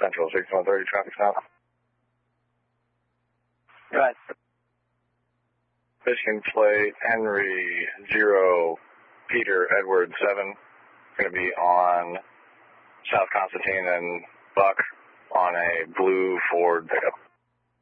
Central, 6130, traffic stop. Right. Michigan plate, Henry 0, Peter Edward 7. Going to be on South Constantine and Buck on a blue Ford pickup.